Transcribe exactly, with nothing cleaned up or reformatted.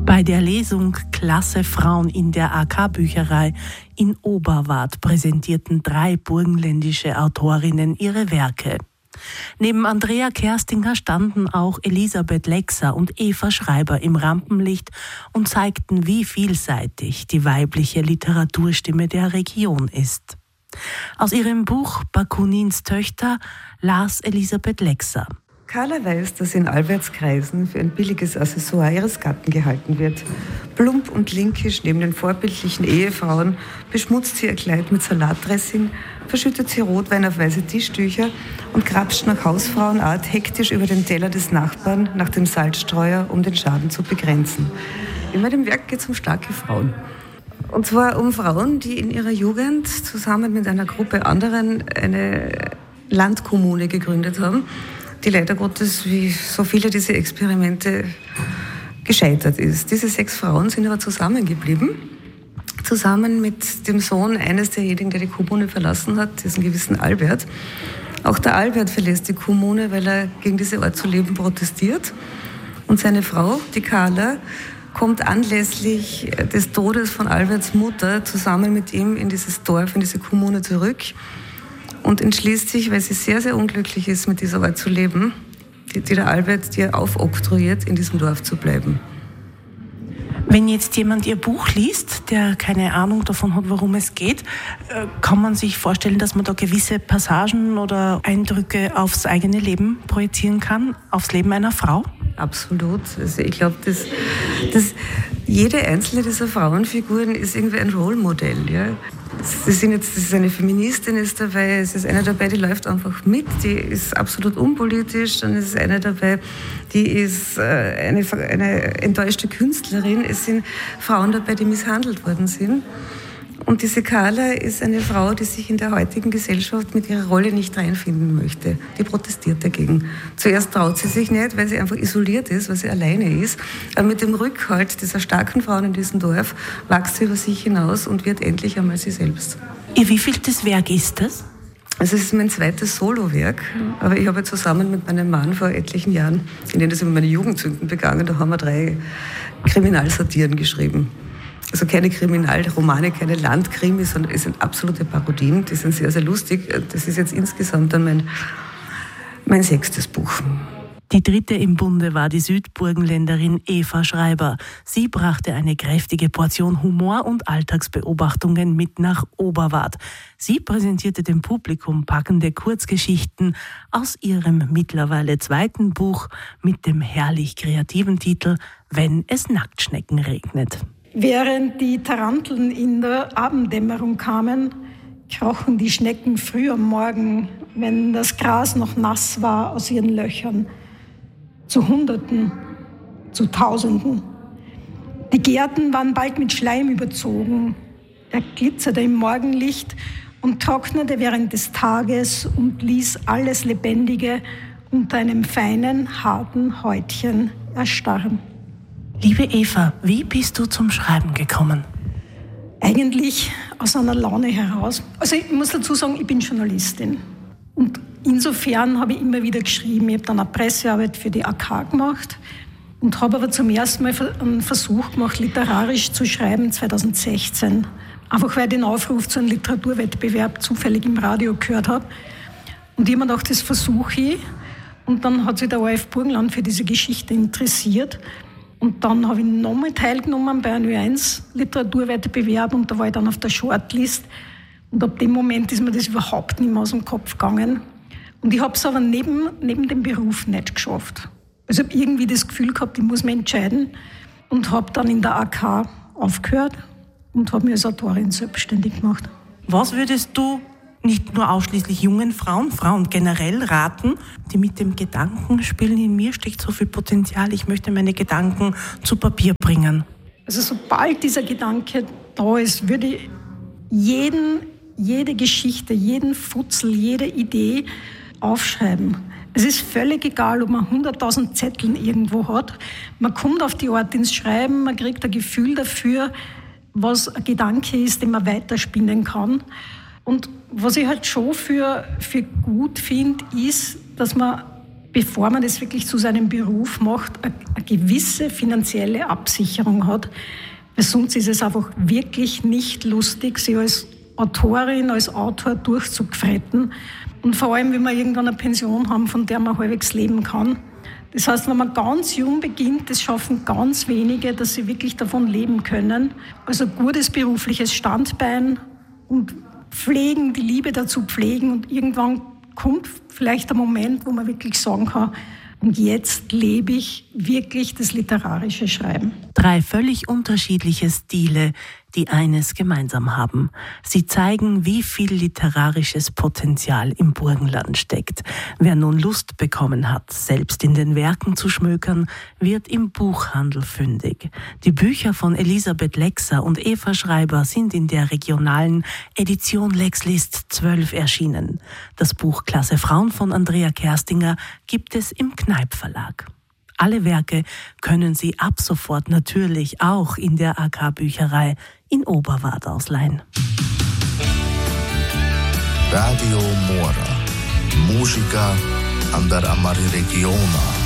Bei der Lesung Klasse Frauen in der A K-Bücherei in Oberwart präsentierten drei burgenländische Autorinnen ihre Werke. Neben Andrea Kerstinger standen auch Elisabeth Lexer und Eva Schreiber im Rampenlicht und zeigten, wie vielseitig die weibliche Literaturstimme der Region ist. Aus ihrem Buch Bakunins Töchter las Elisabeth Lexer. Carla weiß, dass in Albertskreisen für ein billiges Accessoire ihres Gatten gehalten wird. Plump und linkisch neben den vorbildlichen Ehefrauen beschmutzt sie ihr Kleid mit Salatdressing, verschüttet sie Rotwein auf weiße Tischtücher und krapscht nach Hausfrauenart hektisch über den Teller des Nachbarn nach dem Salzstreuer, um den Schaden zu begrenzen. In meinem Werk geht es um starke Frauen. Und zwar um Frauen, die in ihrer Jugend zusammen mit einer Gruppe anderen eine Landkommune gegründet haben, die leider Gottes, wie so viele dieser Experimente, gescheitert ist. Diese sechs Frauen sind aber zusammengeblieben, zusammen mit dem Sohn eines derjenigen, der die Kommune verlassen hat, diesen gewissen Albert. Auch der Albert verlässt die Kommune, weil er gegen diese Art zu leben protestiert. Und seine Frau, die Carla, kommt anlässlich des Todes von Alberts Mutter zusammen mit ihm in dieses Dorf, in diese Kommune zurück. Und entschließt sich, weil sie sehr, sehr unglücklich ist, mit dieser Art zu leben, die, die der Albert dir aufoktroyiert, in diesem Dorf zu bleiben. Wenn jetzt jemand Ihr Buch liest, der keine Ahnung davon hat, worum es geht, kann man sich vorstellen, dass man da gewisse Passagen oder Eindrücke aufs eigene Leben projizieren kann, aufs Leben einer Frau? Absolut. Also ich glaube, dass, dass jede einzelne dieser Frauenfiguren ist irgendwie ein Rollmodell. Ja? Sie sind jetzt, das ist eine Feministin ist dabei, es ist eine dabei, die läuft einfach mit, die ist absolut unpolitisch, dann ist eine dabei, die ist eine, eine enttäuschte Künstlerin. Es sind Frauen dabei, die misshandelt worden sind. Und diese Carla ist eine Frau, die sich in der heutigen Gesellschaft mit ihrer Rolle nicht reinfinden möchte. Die protestiert dagegen. Zuerst traut sie sich nicht, weil sie einfach isoliert ist, weil sie alleine ist. Aber mit dem Rückhalt dieser starken Frauen in diesem Dorf wächst sie über sich hinaus und wird endlich einmal sie selbst. Ihr wievieltes Werk ist das? Also es ist mein zweites Solowerk, aber ich habe zusammen mit meinem Mann vor etlichen Jahren, in denen das über meine Jugendsünden begangen, da haben wir drei Kriminalsatiren geschrieben. Also keine Kriminalromane, keine Landkrimis, sondern es sind absolute Parodien, die sind sehr, sehr lustig. Das ist jetzt insgesamt dann mein, mein sechstes Buch. Die dritte im Bunde war die Südburgenländerin Eva Schreiber. Sie brachte eine kräftige Portion Humor und Alltagsbeobachtungen mit nach Oberwart. Sie präsentierte dem Publikum packende Kurzgeschichten aus ihrem mittlerweile zweiten Buch mit dem herrlich kreativen Titel »Wenn es Nacktschnecken regnet«. Während die Taranteln in der Abenddämmerung kamen, krochen die Schnecken früh am Morgen, wenn das Gras noch nass war, aus ihren Löchern. Zu Hunderten, zu Tausenden. Die Gärten waren bald mit Schleim überzogen. Er glitzerte im Morgenlicht und trocknete während des Tages und ließ alles Lebendige unter einem feinen, harten Häutchen erstarren. Liebe Eva, wie bist du zum Schreiben gekommen? Eigentlich aus einer Laune heraus. Also ich muss dazu sagen, ich bin Journalistin. Und insofern habe ich immer wieder geschrieben. Ich habe dann eine Pressearbeit für die A K gemacht und habe aber zum ersten Mal einen Versuch gemacht, literarisch zu schreiben, zweitausendsechzehn. Einfach weil ich den Aufruf zu einem Literaturwettbewerb zufällig im Radio gehört habe. Und ich habe mir gedacht, das versuche ich. Und dann hat sich der O R F Burgenland für diese Geschichte interessiert. Und dann habe ich nochmal teilgenommen bei einem Ö eins Literaturwettbewerb und da war ich dann auf der Shortlist. Und ab dem Moment ist mir das überhaupt nicht mehr aus dem Kopf gegangen. Und ich habe es aber neben, neben dem Beruf nicht geschafft. Also ich habe irgendwie das Gefühl gehabt, ich muss mich entscheiden und habe dann in der A K aufgehört und habe mich als Autorin selbstständig gemacht. Was würdest du nicht nur ausschließlich jungen Frauen, Frauen generell raten, die mit dem Gedanken spielen, in mir steckt so viel Potenzial, ich möchte meine Gedanken zu Papier bringen? Also sobald dieser Gedanke da ist, würde ich jeden, jede Geschichte, jeden Futzel, jede Idee aufschreiben. Es ist völlig egal, ob man hunderttausend Zetteln irgendwo hat. Man kommt auf die Art ins Schreiben, man kriegt ein Gefühl dafür, was ein Gedanke ist, den man weiterspinnen kann. Und was ich halt schon für, für gut finde, ist, dass man bevor man das wirklich zu seinem Beruf macht, eine, eine gewisse finanzielle Absicherung hat. Weil sonst ist es einfach wirklich nicht lustig, sich als Autorin, als Autor durchzufretten. Und vor allem, wenn wir irgendwann eine Pension haben, von der man halbwegs leben kann. Das heißt, wenn man ganz jung beginnt, das schaffen ganz wenige, dass sie wirklich davon leben können. Also gutes berufliches Standbein und pflegen, die Liebe dazu pflegen. Und irgendwann kommt vielleicht der Moment, wo man wirklich sagen kann, und jetzt lebe ich wirklich das literarische Schreiben. Drei völlig unterschiedliche Stile, die eines gemeinsam haben. Sie zeigen, wie viel literarisches Potenzial im Burgenland steckt. Wer nun Lust bekommen hat, selbst in den Werken zu schmökern, wird im Buchhandel fündig. Die Bücher von Elisabeth Lexer und Eva Schreiber sind in der regionalen Edition Lexlist zwölf erschienen. Das Buch Klasse Frauen von Andrea Kerstinger gibt es im Kneip Verlag. Alle Werke können Sie ab sofort natürlich auch in der A K-Bücherei in Oberwart ausleihen. Radio Mora. Musica andar amare regiona.